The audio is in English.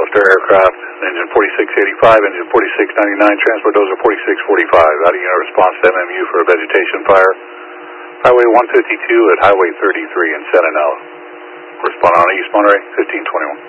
North Air Aircraft, engine 4685, engine 4699, transport dozer 4645. Out of unit response to MMU for a vegetation fire. Highway 152 at Highway 33 in San Anel. Respond on East Monterey, 1521.